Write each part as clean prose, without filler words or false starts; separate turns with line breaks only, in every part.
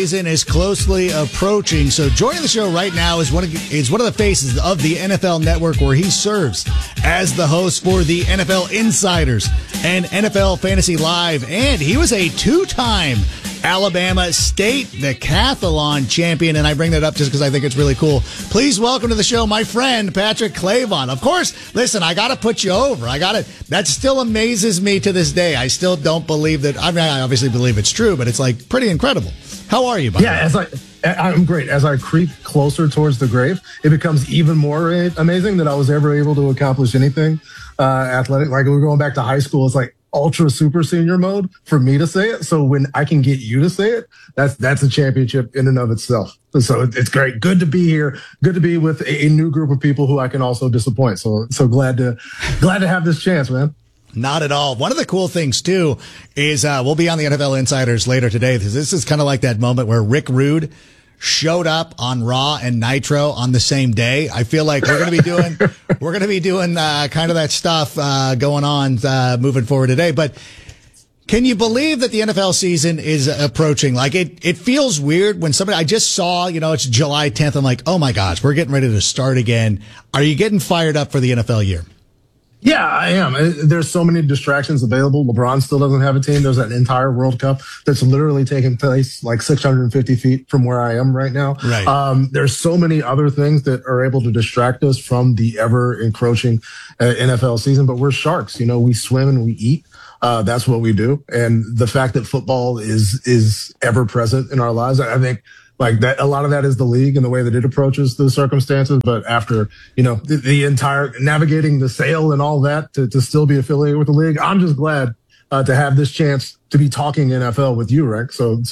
Season is closely approaching, so joining the show right now is one of the faces of the NFL Network, where he serves as the host for the NFL Insiders and NFL Fantasy Live, and he was a two-time Alabama State decathlon champion, and I bring that up just because I think it's really cool. Please welcome to the show my friend Patrick Clavon. Of course, listen, I got to put you over. That still amazes me to this day. I still don't believe that. I mean, I obviously believe it's true, but it's like pretty incredible. How are you, buddy?
Yeah, I'm great. As I creep closer towards the grave, it becomes even more amazing that I was ever able to accomplish anything athletic. Like, we're going back to high school. It's like ultra super senior mode for me to say it. So when I can get you to say it, that's a championship in and of itself. So it's great. Good to be here. Good to be with a new group of people who I can also disappoint. So glad to have this chance, man.
Not at all. One of the cool things, too, is we'll be on the NFL Insiders later today. This is kind of like that moment where Rick Rude showed up on Raw and Nitro on the same day. I feel like we're going to be doing kind of that stuff going on moving forward today. But can you believe that the NFL season is approaching? Like, it feels weird when I just saw, it's July 10th. I'm like, oh my gosh, we're getting ready to start again. Are you getting fired up for the NFL year?
Yeah, I am. There's so many distractions available. LeBron still doesn't have a team. There's an entire World Cup that's literally taking place like 650 feet from where I am right now.
Right.
There's so many other things that are able to distract us from the ever encroaching NFL season. But we're sharks. We swim and we eat. That's what we do. And the fact that football is ever present in our lives, I think, like that, a lot of that is the league and the way that it approaches the circumstances. But after, the entire navigating the sale and all that to still be affiliated with the league, I'm just glad to have this chance to be talking NFL with you, Rick. So,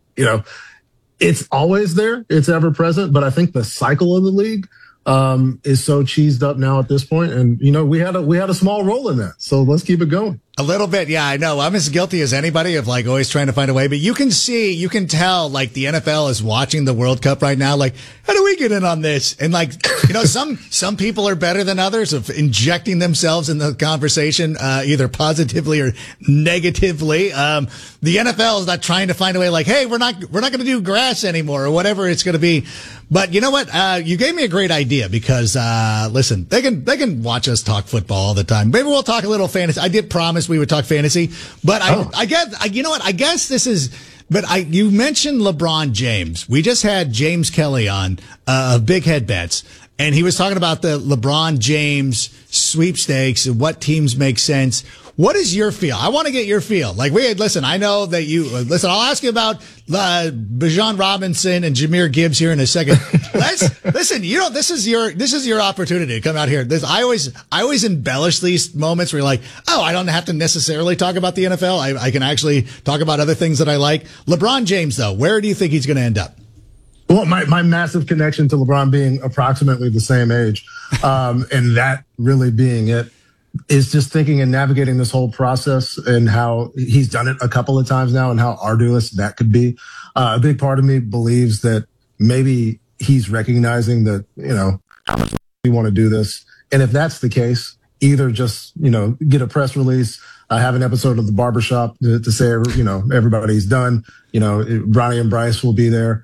it's always there. It's ever present. But I think the cycle of the league is so cheesed up now at this point. And, we had a small role in that. So let's keep it going.
A little bit, yeah, I know. I'm as guilty as anybody of like always trying to find a way, but you can tell like the NFL is watching the World Cup right now. Like, how do we get in on this? And like, some people are better than others of injecting themselves in the conversation, either positively or negatively. The NFL is not trying to find a way like, hey, we're not going to do grass anymore or whatever it's going to be. But you know what? You gave me a great idea because, listen, they can watch us talk football all the time. Maybe we'll talk a little fantasy. I did promise we would talk fantasy, but I guess this is, but you mentioned LeBron James. We just had James Kelly on, of Big Head Bets, and he was talking about the LeBron James sweepstakes and what teams make sense. What is your feel? I want to get your feel. Like, listen, I know that I'll ask you about Bijan Robinson and Jahmyr Gibbs here in a second. Listen, this is your opportunity to come out here. I always embellish these moments where you're like, oh, I don't have to necessarily talk about the NFL. I can actually talk about other things that I like. LeBron James, though, where do you think he's going to end up?
Well, my massive connection to LeBron being approximately the same age, and that really being it, is just thinking and navigating this whole process and how he's done it a couple of times now and how arduous that could be. A big part of me believes that maybe he's recognizing that, how much we want to do this. And if that's the case, either just, get a press release, have an episode of The Barbershop to say, everybody's done. Bronny and Bryce will be there.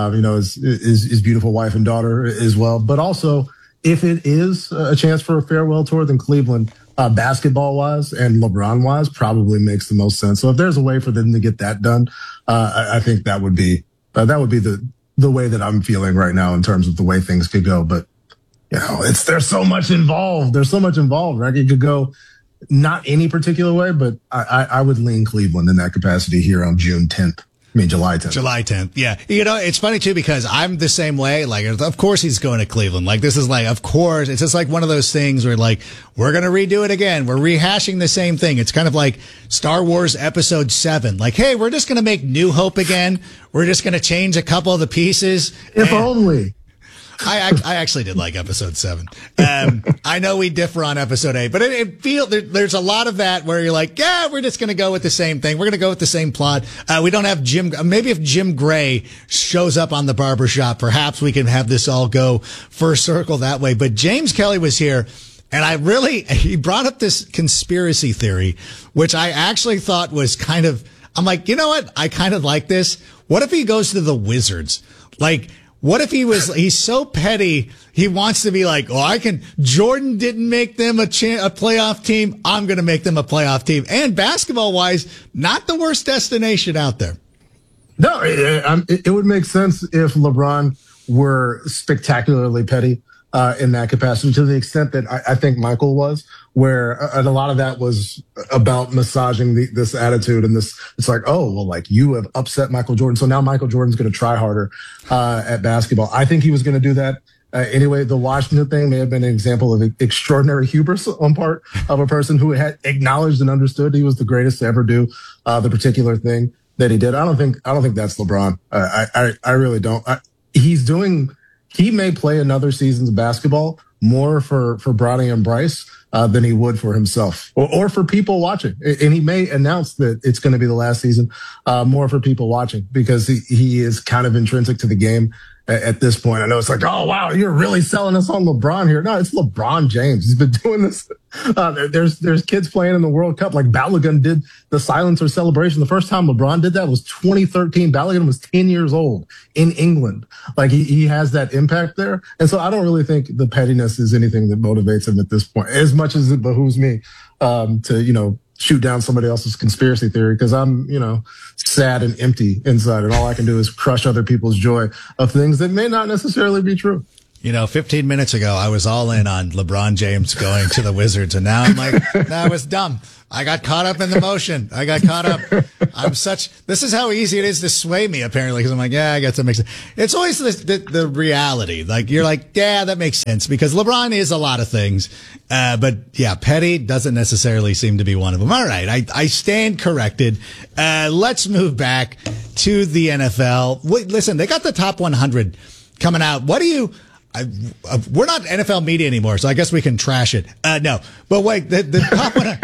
His beautiful wife and daughter as well. But also, if it is a chance for a farewell tour, then Cleveland, basketball-wise and LeBron-wise, probably makes the most sense. So if there's a way for them to get that done, I think that would be the way that I'm feeling right now in terms of the way things could go. But there's so much involved. There's so much involved, right? It could go not any particular way, but I would lean Cleveland in that capacity here on June 10th. July 10th.
July 10th. Yeah. It's funny too, because I'm the same way. Like, of course he's going to Cleveland. Like, this is like, of course, it's just like one of those things where like, we're going to redo it again. We're rehashing the same thing. It's kind of like Star Wars Episode 7. Like, hey, we're just going to make New Hope again. We're just going to change a couple of the pieces.
If only.
I actually did like episode 7. I know we differ on episode 8, but there's a lot of that where you're like, yeah, we're just going to go with the same thing. We're going to go with the same plot. We don't have maybe if Jim Gray shows up on the barbershop, perhaps we can have this all go first circle that way. But James Kelly was here. And he brought up this conspiracy theory, which I actually thought was I'm like, you know what? I kind of like this. What if he goes to the Wizards? Like, what if he's so petty, he wants to be like, Jordan didn't make them a playoff team. I'm going to make them a playoff team. And basketball wise, not the worst destination out there.
No, it would make sense if LeBron were spectacularly petty in that capacity, to the extent that I think Michael was, where and a lot of that was about massaging this attitude and this. It's like, oh, well, like you have upset Michael Jordan, so now Michael Jordan's going to try harder at basketball. I think he was going to do that. Anyway, the Washington thing may have been an example of extraordinary hubris on part of a person who had acknowledged and understood he was the greatest to ever do the particular thing that he did. I don't think that's LeBron. I really don't. He may play another season's basketball more for Bronny and Bryce than he would for himself or for people watching. And he may announce that it's going to be the last season more for people watching, because he is kind of intrinsic to the game at this point. I know it's like, oh, wow, you're really selling us on LeBron here. No, it's LeBron James. He's been doing this. There's kids playing in the World Cup. Like Balogun did the silencer celebration. The first time LeBron did that was 2013. Balogun was 10 years old in England. Like he has that impact there. And so I don't really think the pettiness is anything that motivates him at this point, as much as it behooves me to, shoot down somebody else's conspiracy theory, because I'm, sad and empty inside, and all I can do is crush other people's joy of things that may not necessarily be true.
15 minutes ago, I was all in on LeBron James going to the Wizards, and now I'm like, that was dumb. I got caught up in the motion. I got caught up. This is how easy it is to sway me, apparently, because I'm like, yeah, I guess that makes sense. It's always the reality. Like, you're like, yeah, that makes sense, because LeBron is a lot of things. But yeah, petty doesn't necessarily seem to be one of them. All right. I stand corrected. Let's move back to the NFL. Wait, listen, they got the top 100 coming out. What do you, we're not NFL media anymore, so I guess we can trash it. No, but wait, the top one,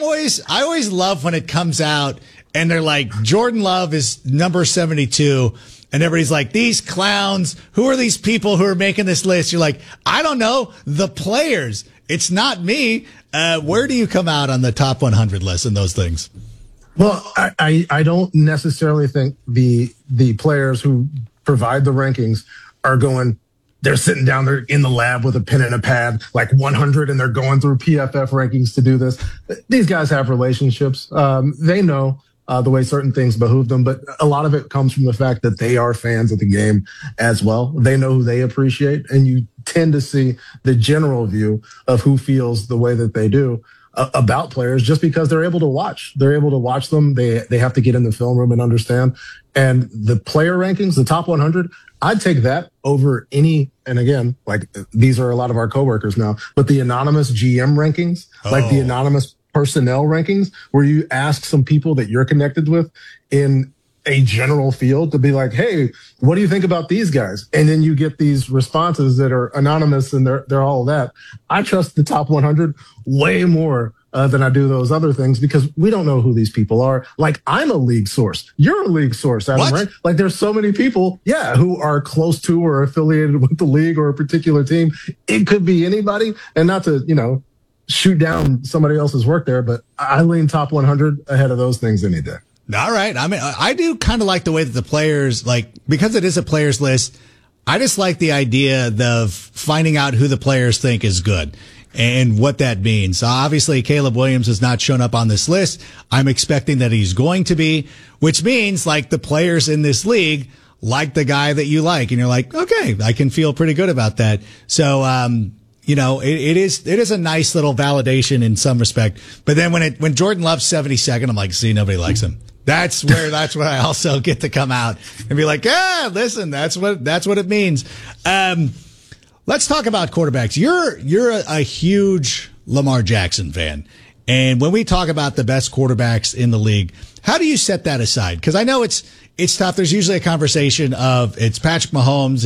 I always love when it comes out and they're like, Jordan Love is number 72. And everybody's like, these clowns, who are these people who are making this list? You're like, I don't know, the players. It's not me. Where do you come out on the top 100 list and those things?
Well, I don't necessarily think the players who provide the rankings are going, they're sitting down there in the lab with a pen and a pad, like 100, and they're going through PFF rankings to do this. These guys have relationships. They know the way certain things behoove them, but a lot of it comes from the fact that they are fans of the game as well. They know who they appreciate, and you tend to see the general view of who feels the way that they do about players just because they're able to watch. They're able to watch them. They have to get in the film room and understand. And the player rankings, the top 100, I'd take that over any, and again, like these are a lot of our coworkers now, but the anonymous GM rankings, like the anonymous personnel rankings, where you ask some people that you're connected with in a general field to be like, hey, what do you think about these guys? And then you get these responses that are anonymous and they're all that. I trust the top 100 way more than I do those other things, because we don't know who these people are. Like, I'm a league source. You're a league source, Adam, right? Like, there's so many people, who are close to or affiliated with the league or a particular team. It could be anybody, and not to, shoot down somebody else's work there, but I lean top 100 ahead of those things any day.
All right. I mean, I do kind of like the way that the players, because it is a players list, I just like the idea of finding out who the players think is good and what that means. Obviously, Caleb Williams has not shown up on this list. I'm expecting that he's going to be, which means the players in this league like the guy that you like. And you're like, okay, I can feel pretty good about that. So, it is a nice little validation in some respect. But then when Jordan Love's 72nd, I'm like, see, nobody likes him. That's where I also get to come out and be like, listen, that's what it means. Let's talk about quarterbacks. You're a huge Lamar Jackson fan. And when we talk about the best quarterbacks in the league, how do you set that aside? Because I know it's tough. There's usually a conversation of it's Patrick Mahomes,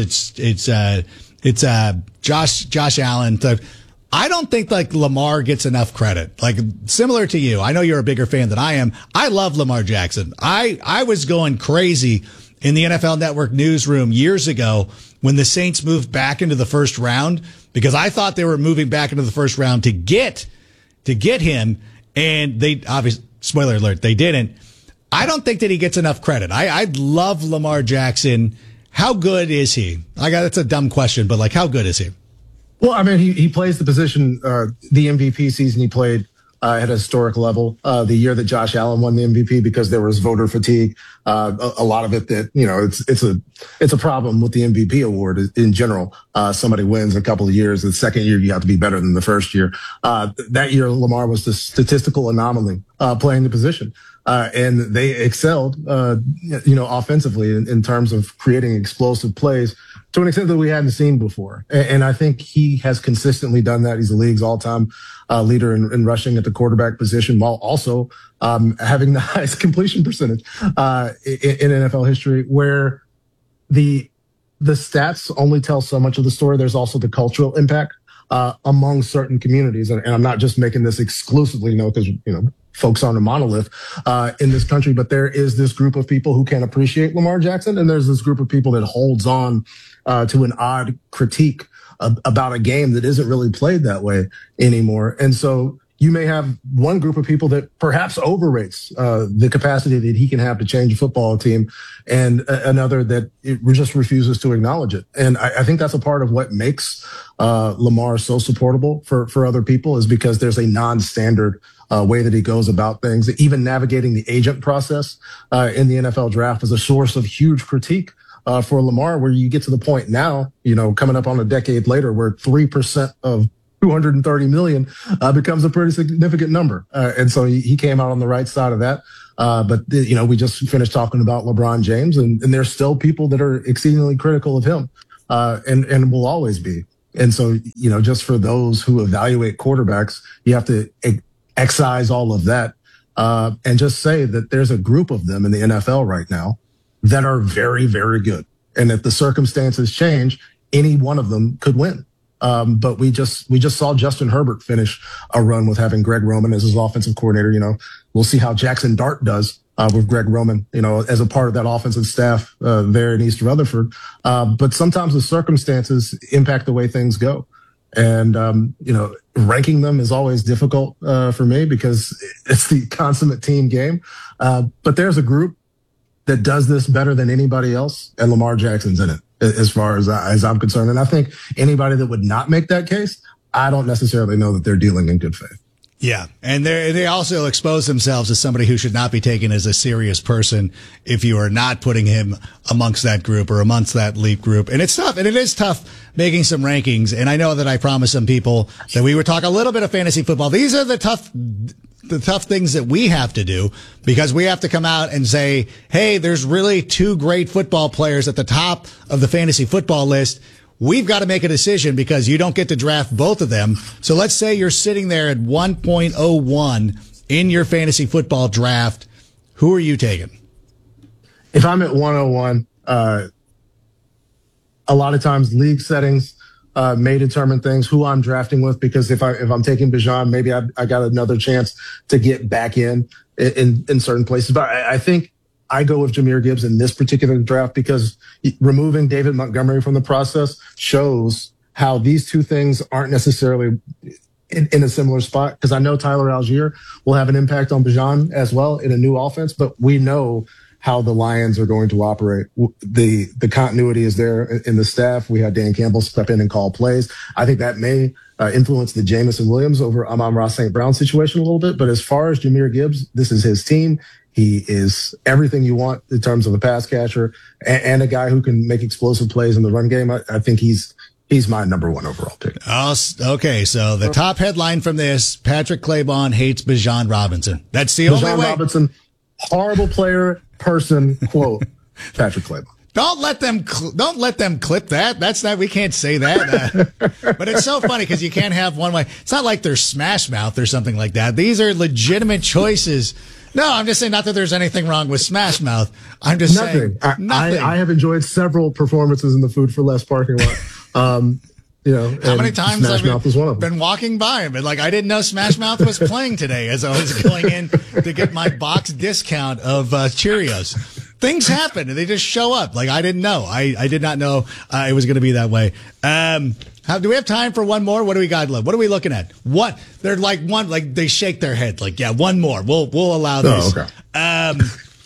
it's Josh Allen. I don't think Lamar gets enough credit. Similar to you, I know you're a bigger fan than I am. I love Lamar Jackson. I was going crazy in the NFL Network newsroom years ago when the Saints moved back into the first round, because I thought they were moving back into the first round to get him, and they obviously, spoiler alert, they didn't. I don't think that he gets enough credit. I love Lamar Jackson. How good is he? That's a dumb question, but like, how good is he?
Well, I mean, he plays the position, the MVP season he played at a historic level. The year that Josh Allen won the MVP, because there was voter fatigue. A lot of it that, it's a problem with the MVP award in general. Somebody wins a couple of years. The second year, you have to be better than the first year. That year, Lamar was the statistical anomaly, playing the position. And they excelled, offensively in terms of creating explosive plays to an extent that we hadn't seen before. And I think he has consistently done that. He's the league's all-time leader in rushing at the quarterback position, while also having the highest completion percentage in NFL history, where the stats only tell so much of the story. There's also the cultural impact among certain communities. And I'm not just making this exclusively, because, folks aren't a monolith in this country, but there is this group of people who can appreciate Lamar Jackson, and there's this group of people that holds on to an odd critique about a game that isn't really played that way anymore. And so you may have one group of people that perhaps overrates the capacity that he can have to change a football team, and another that it just refuses to acknowledge it. And I think that's a part of what makes Lamar so supportable for other people, is because there's a non-standard way that he goes about things. Even navigating the agent process in the NFL draft is a source of huge critique for Lamar, where you get to the point now, coming up on a decade later, where 3% of 230 million becomes a pretty significant number. And so he came out on the right side of that. But we just finished talking about LeBron James, and there's still people that are exceedingly critical of him, and will always be. And so, just for those who evaluate quarterbacks, you have to excise all of that, and just say that there's a group of them in the NFL right now that are very, very good. And if the circumstances change, any one of them could win. But we just saw Justin Herbert finish a run with having Greg Roman as his offensive coordinator. We'll see how Jackson Dart does with Greg Roman, as a part of that offensive staff there in East Rutherford. But sometimes the circumstances impact the way things go. And, ranking them is always difficult for me, because it's the consummate team game. But there's a group that does this better than anybody else, and Lamar Jackson's in it, as far as I'm concerned. And I think anybody that would not make that case, I don't necessarily know that they're dealing in good faith.
Yeah, and they also expose themselves as somebody who should not be taken as a serious person if you are not putting him amongst that group or amongst that elite group. And it's tough, and it is tough making some rankings. And I know that I promised some people that we would talk a little bit of fantasy football. These are the tough things that we have to do, because we have to come out and say, hey, there's really two great football players at the top of the fantasy football list. We've got to make a decision, because you don't get to draft both of them. So let's say you're sitting there at 1.01 in your fantasy football draft. Who are you taking?
If I'm at 101, a lot of times league settings may determine things, who I'm drafting with, because if I'm taking Bijan, maybe I got another chance to get back in certain places. But I think I go with Jahmyr Gibbs in this particular draft, because removing David Montgomery from the process shows how these two things aren't necessarily in a similar spot. Because I know Tyler Algier will have an impact on Bijan as well in a new offense, but we know how the Lions are going to operate. The continuity is there in the staff. We had Dan Campbell step in and call plays. I think that may influence the Jamison Williams over Amon-Ra St. Brown situation a little bit. But as far as Jahmyr Gibbs, this is his team. He is everything you want in terms of a pass catcher and a guy who can make explosive plays in the run game. I think he's my number one overall pick.
Oh, okay, so the top headline from this: Patrick Claybon hates Bijan Robinson. That's the only way.
Bijan Robinson, horrible player, person, quote, Patrick Claybon.
Don't let them clip that. That's not. We can't say that. But it's so funny, because you can't have one way. It's not like they're Smash Mouth or something like that. These are legitimate choices. No, I'm just saying, not that there's anything wrong with Smash Mouth. I'm just saying nothing.
I have enjoyed several performances in the Food for Less parking lot. How
many times
Smash Mouth was one of them.
Been walking by and been like, I didn't know Smash Mouth was playing today as I was going in to get my box discount of Cheerios. Things happen and they just show up. Like, I didn't know. I did not know it was going to be that way. Do we have time for one more? What do we got left? What are we looking at? What? They're like they shake their head. Like, yeah, one more. We'll allow this.
Oh, okay.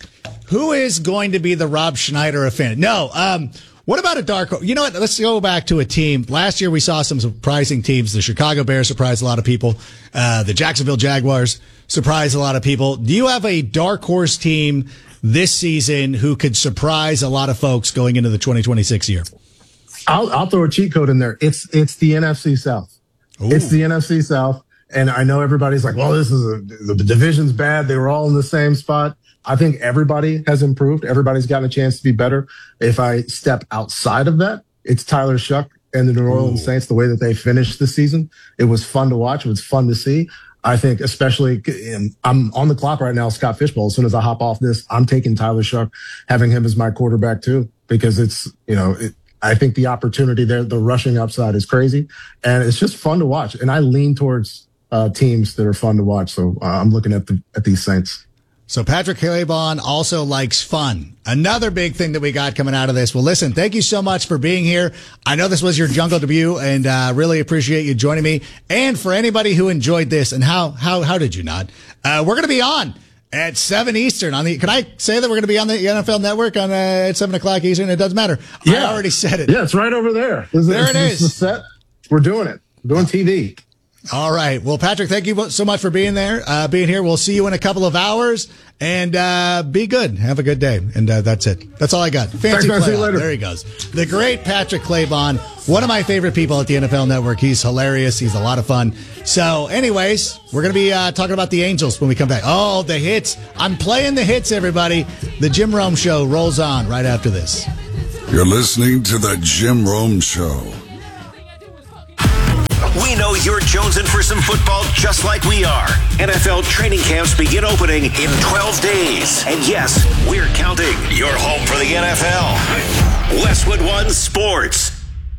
Who is going to be the Rob Schneider of fantasy? No. What about a dark horse? You know what? Let's go back to a team. Last year we saw some surprising teams. The Chicago Bears surprised a lot of people. The Jacksonville Jaguars surprised a lot of people. Do you have a dark horse team this season who could surprise a lot of folks going into the 2026 year?
I'll throw a cheat code in there. It's the NFC South. Ooh. It's the NFC South. And I know everybody's like, well, the division's bad. They were all in the same spot. I think everybody has improved. Everybody's gotten a chance to be better. If I step outside of that, it's Tyler Shuck and the New Orleans Saints, the way that they finished the season. It was fun to watch. It was fun to see. I think especially, I'm on the clock right now, Scott Fishbowl. As soon as I hop off this, I'm taking Tyler Shuck, having him as my quarterback too, because it's, I think the opportunity there, the rushing upside is crazy, and it's just fun to watch. And I lean towards teams that are fun to watch. So I'm looking at these Saints.
So Patrick Claybon also likes fun. Another big thing that we got coming out of this. Well, listen, thank you so much for being here. I know this was your jungle debut, and really appreciate you joining me. And for anybody who enjoyed this, and how did you not? We're going to be on at 7 Eastern on the. Can I say that we're going to be on the NFL Network on at 7 o'clock Eastern? It doesn't matter.
Yeah.
I already said it.
Yeah, it's right over there.
There it is.
The set. We're doing it. We're doing TV.
All right. Well, Patrick, thank you so much for being there, being here. We'll see you in a couple of hours, and be good. Have a good day. And that's it. That's all I got. Fancy
Thanks, man. See you later.
There he goes. The great Patrick Claybon, one of my favorite people at the NFL Network. He's hilarious. He's a lot of fun. So, anyways, we're going to be talking about the Angels when we come back. Oh, the hits. I'm playing the hits, everybody. The Jim Rome Show rolls on right after this.
You're listening to the Jim Rome Show.
We know you're jonesing for some football just like we are. NFL training camps begin opening in 12 days. And yes, we're counting. You're home for the NFL. Westwood One Sports.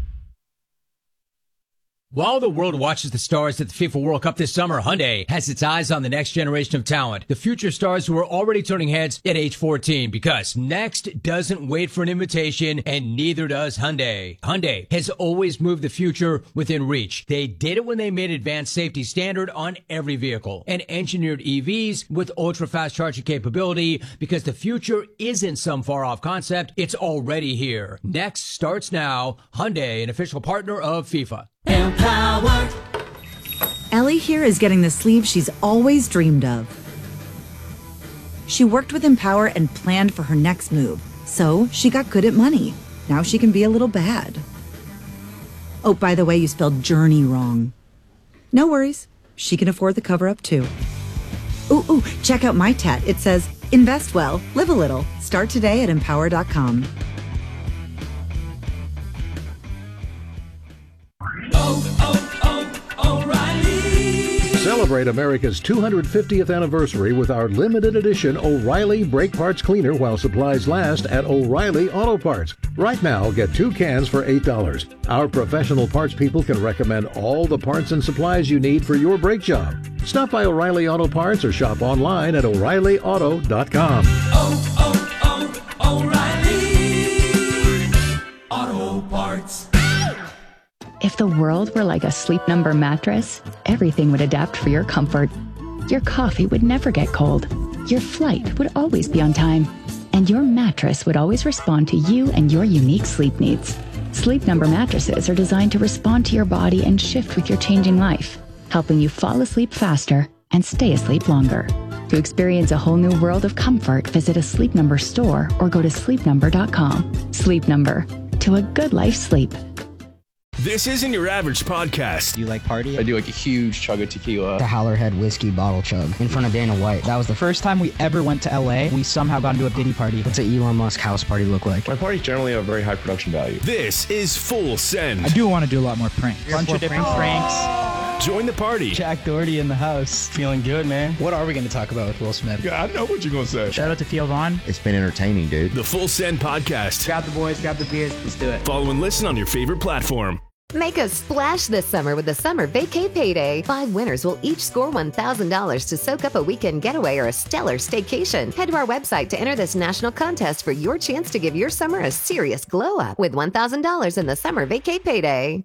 While the world watches the stars at the FIFA World Cup this summer, Hyundai has its eyes on the next generation of talent, the future stars who are already turning heads at age 14, because next doesn't wait for an invitation, and neither does Hyundai. Hyundai has always moved the future within reach. They did it when they made advanced safety standard on every vehicle and engineered EVs with ultra-fast charging capability, because the future isn't some far-off concept, it's already here. Next starts now. Hyundai, an official partner of FIFA.
Empower. Ellie here is getting the sleeve she's always dreamed of. She worked with Empower and planned for her next move, so she got good at money. Now she can be a little bad. Oh, by the way, you spelled journey wrong. No worries. She can afford the cover-up too. Ooh, check out my tat. It says, invest well, live a little. Start today at empower.com.
O'Reilly. Celebrate America's 250th anniversary with our limited edition O'Reilly Brake Parts Cleaner while supplies last at O'Reilly Auto Parts. Right now, get 2 cans for $8. Our professional parts people can recommend all the parts and supplies you need for your brake job. Stop by O'Reilly Auto Parts or shop online at O'ReillyAuto.com.
O'Reilly Auto Parts.
If the world were like a Sleep Number mattress, everything would adapt for your comfort. Your coffee would never get cold. Your flight would always be on time. And your mattress would always respond to you and your unique sleep needs. Sleep Number mattresses are designed to respond to your body and shift with your changing life, helping you fall asleep faster and stay asleep longer. To experience a whole new world of comfort, visit a Sleep Number store or go to sleepnumber.com. Sleep Number. To a good life sleep.
This isn't your average podcast.
Do you like party?
I do like a huge chug of tequila.
The Howlerhead whiskey bottle chug in front of Dana White. That was the first time we ever went to LA. We somehow got into a Diddy party. What's an Elon Musk house party look like?
My parties generally have very high production value.
This is Full Send.
I do want to do a lot more pranks.
Bunch of different pranks.
Join the party.
Jack Doherty in the house. Feeling good, man. What are we going to talk about with Will Smith?
Yeah, I know what you're going to say.
Shout out to Theo Vaughn.
It's been entertaining, dude.
The Full Send Podcast.
Grab the boys, grab the beers. Let's do it.
Follow and listen on your favorite platform.
Make a splash this summer with the Summer Vacay Payday. 5 winners will each score $1,000 to soak up a weekend getaway or a stellar staycation. Head to our website to enter this national contest for your chance to give your summer a serious glow up with $1,000 in the Summer Vacay Payday.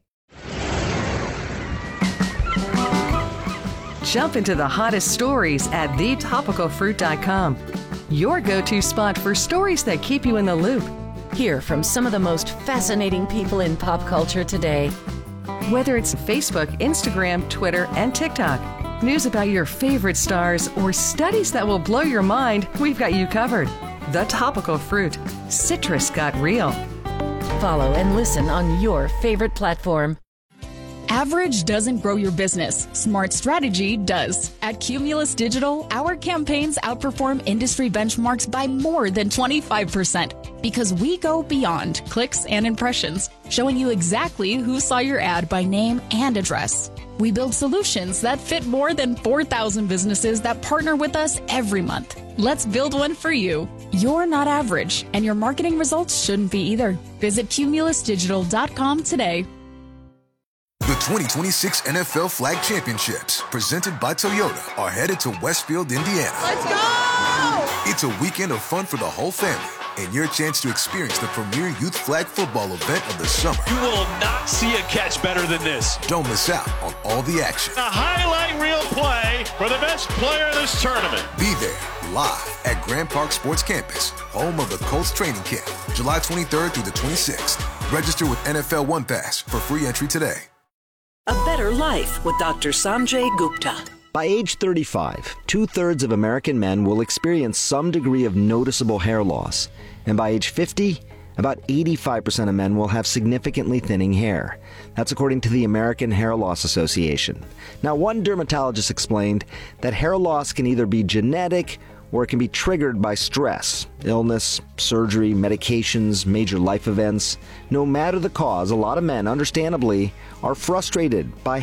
Jump into the hottest stories at thetopicalfruit.com.
your go-to spot for stories that keep you in the loop. Hear from some of the most fascinating people in pop culture today. Whether it's Facebook, Instagram, Twitter, and TikTok, news about your favorite stars, or studies that will blow your mind, we've got you covered. The Topical Fruit. Citrus got real. Follow and listen on your favorite platform.
Average doesn't grow your business. Smart strategy does. At Cumulus Digital, our campaigns outperform industry benchmarks by more than 25% because we go beyond clicks and impressions, showing you exactly who saw your ad by name and address. We build solutions that fit more than 4,000 businesses that partner with us every month. Let's build one for you. You're not average, and your marketing results shouldn't be either. Visit cumulusdigital.com today.
The 2026 NFL Flag Championships, presented by Toyota, are headed to Westfield, Indiana.
Let's go!
It's a weekend of fun for the whole family and your chance to experience the premier youth flag football event of the summer.
You will not see a catch better than this.
Don't miss out on all the action.
A highlight reel play for the best player in this tournament.
Be there live at Grand Park Sports Campus, home of the Colts training camp, July 23rd through the 26th. Register with NFL One Pass for free entry today.
A better life with Dr. Sanjay Gupta.
By age 35, 2/3 of American men will experience some degree of noticeable hair loss. And by age 50, about 85% of men will have significantly thinning hair. That's according to the American Hair Loss Association. Now, one dermatologist explained that hair loss can either be genetic or it can be triggered by stress, illness, surgery, medications, major life events. No matter the cause, a lot of men, understandably, are frustrated by